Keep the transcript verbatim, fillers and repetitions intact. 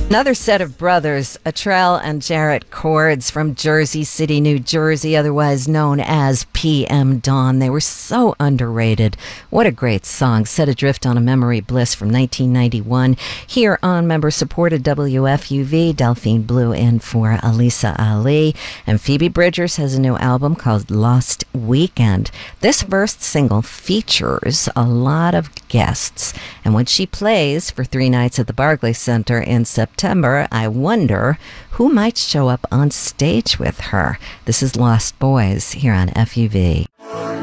Another set of brothers, Atrell and Jarrett Cords from Jersey City, New Jersey, otherwise known as P M Dawn. They were so underrated. What a great song, set adrift on a memory bliss from nineteen ninety-one. Here on member-supported W F U V, Delphine Blue in for Alisa Ali. And Phoebe Bridgers has a new album called Lost Weekend. This first single features a lot of guests. And when she plays for three nights at the Barclays Center in September, I wonder who might show up on stage with her. This is Lost Boys here on F U V.